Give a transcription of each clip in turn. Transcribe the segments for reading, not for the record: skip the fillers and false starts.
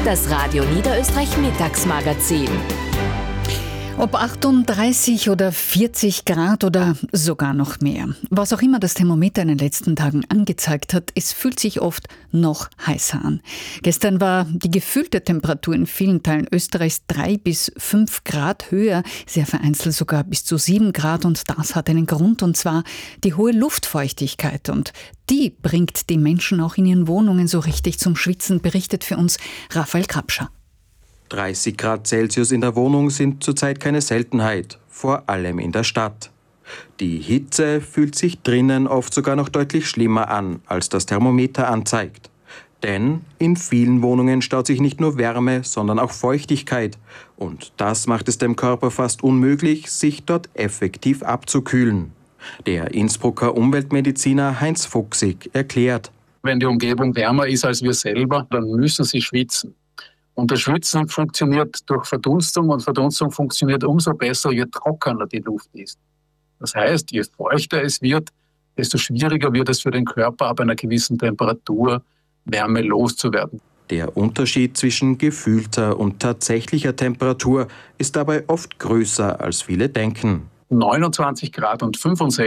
Das Radio Niederösterreich Mittagsmagazin. Ob 38 oder 40 Grad oder sogar noch mehr. Was auch immer das Thermometer in den letzten Tagen angezeigt hat, es fühlt sich oft noch heißer an. Gestern war die gefühlte Temperatur in vielen Teilen Österreichs 3 bis 5 Grad höher, sehr vereinzelt sogar bis zu 7 Grad. Und das hat einen Grund, und zwar die hohe Luftfeuchtigkeit. Und die bringt die Menschen auch in ihren Wohnungen so richtig zum Schwitzen, berichtet für uns Raphael Krapscher. 30 Grad Celsius in der Wohnung sind zurzeit keine Seltenheit, vor allem in der Stadt. Die Hitze fühlt sich drinnen oft sogar noch deutlich schlimmer an, als das Thermometer anzeigt. Denn in vielen Wohnungen staut sich nicht nur Wärme, sondern auch Feuchtigkeit. Und das macht es dem Körper fast unmöglich, sich dort effektiv abzukühlen. Der Innsbrucker Umweltmediziner Heinz Fuchsig erklärt: Wenn die Umgebung wärmer ist als wir selber, dann müssen sie schwitzen. Und das Schwitzen funktioniert durch Verdunstung, und Verdunstung funktioniert umso besser, je trockener die Luft ist. Das heißt, je feuchter es wird, desto schwieriger wird es für den Körper, ab einer gewissen Temperatur Wärme loszuwerden. Der Unterschied zwischen gefühlter und tatsächlicher Temperatur ist dabei oft größer, als viele denken. 29 Grad und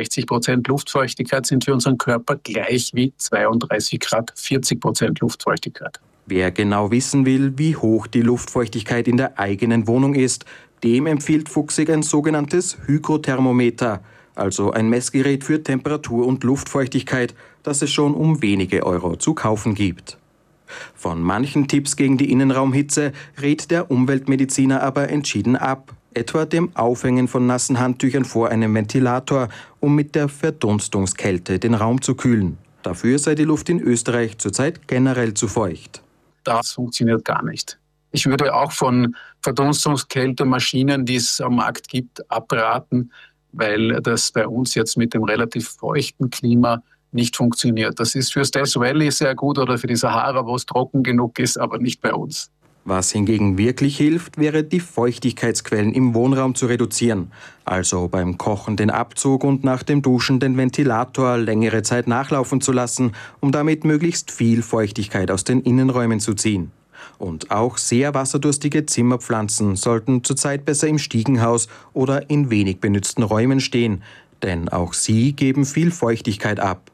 65% Luftfeuchtigkeit sind für unseren Körper gleich wie 32 Grad 40% Luftfeuchtigkeit. Wer genau wissen will, wie hoch die Luftfeuchtigkeit in der eigenen Wohnung ist, dem empfiehlt Fuchsig ein sogenanntes Hygrothermometer, also ein Messgerät für Temperatur und Luftfeuchtigkeit, das es schon um wenige Euro zu kaufen gibt. Von manchen Tipps gegen die Innenraumhitze rät der Umweltmediziner aber entschieden ab, etwa dem Aufhängen von nassen Handtüchern vor einem Ventilator, um mit der Verdunstungskälte den Raum zu kühlen. Dafür sei die Luft in Österreich zurzeit generell zu feucht. Das funktioniert gar nicht. Ich würde auch von Verdunstungskältemaschinen, die es am Markt gibt, abraten, weil das bei uns jetzt mit dem relativ feuchten Klima nicht funktioniert. Das ist fürs Death Valley sehr gut oder für die Sahara, wo es trocken genug ist, aber nicht bei uns. Was hingegen wirklich hilft, wäre, die Feuchtigkeitsquellen im Wohnraum zu reduzieren. Also beim Kochen den Abzug und nach dem Duschen den Ventilator längere Zeit nachlaufen zu lassen, um damit möglichst viel Feuchtigkeit aus den Innenräumen zu ziehen. Und auch sehr wasserdurstige Zimmerpflanzen sollten zurzeit besser im Stiegenhaus oder in wenig benützten Räumen stehen, denn auch sie geben viel Feuchtigkeit ab.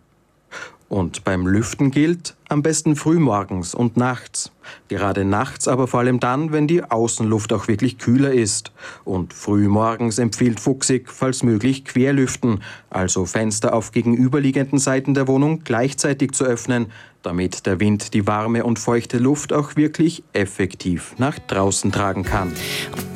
Und beim Lüften gilt, am besten frühmorgens und nachts. Gerade nachts, aber vor allem dann, wenn die Außenluft auch wirklich kühler ist. Und frühmorgens empfiehlt Fuchsig, falls möglich, querlüften, also Fenster auf gegenüberliegenden Seiten der Wohnung gleichzeitig zu öffnen, damit der Wind die warme und feuchte Luft auch wirklich effektiv nach draußen tragen kann.